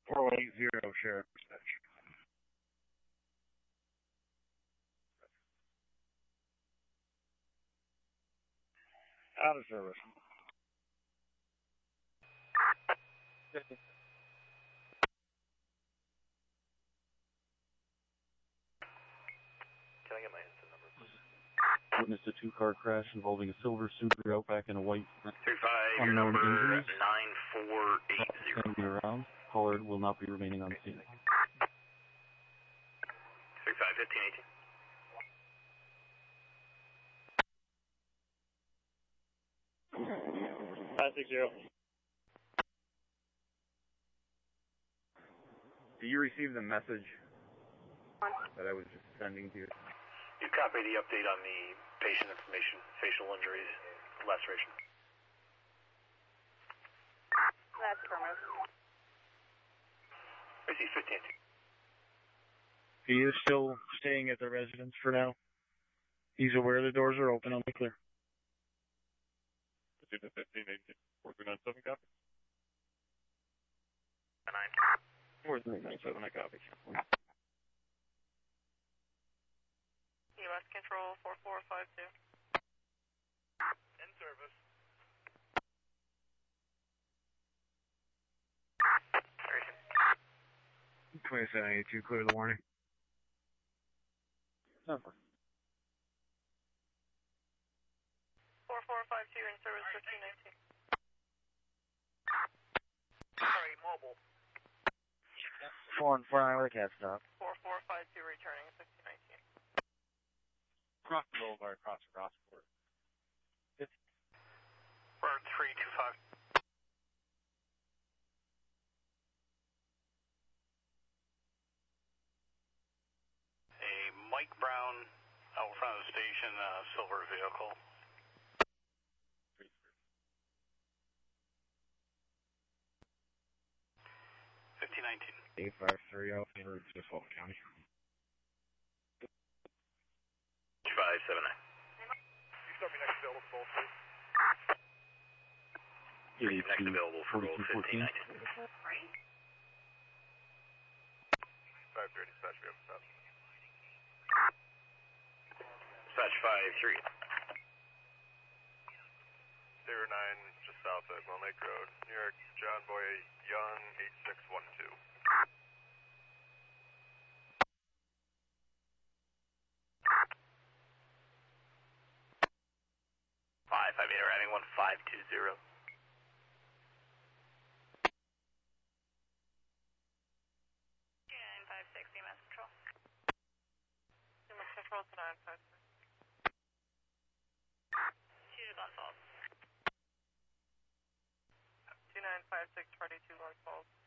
480 Sheriff Dispatch. Out of service. Can I get my instant number, please? Witnessed a two-car crash involving a silver Subaru Outback and a white 35, your unknown number injuries. 9480. Standing around. Caller will not be remaining on scene. 35, 1518. 560. Do you receive the message that I was just sending to you? You copy the update on the patient information, facial injuries, laceration. That's affirmative. I see 1518. He is still staying at the residence for now. He's aware the doors are open. I'll be clear. 1518. 4397, copy. 4397, I copy. U.S. Control 4452. In service. 2782, clear the warning. Number. 4452 in service 1519. Sorry, mobile. 449 with a cat stop. 4452 returning 1519. Cross the boulevard, across the Rossford. Bird 325. A Mike Brown out front of the station, silver vehicle. 1519. 8530 for Suffolk County. 579. You start me next available for both, please. Next available for both 1519. 530, dispatch, we have a stop. Dispatch 53. 09, just south of Mill Lake Road, New York, John Boy Young, 8612. 558, arriving 1520. And 560 Mass Control. Mass Control to 956. 2 to Glen Falls. 2956 22 Glen Falls.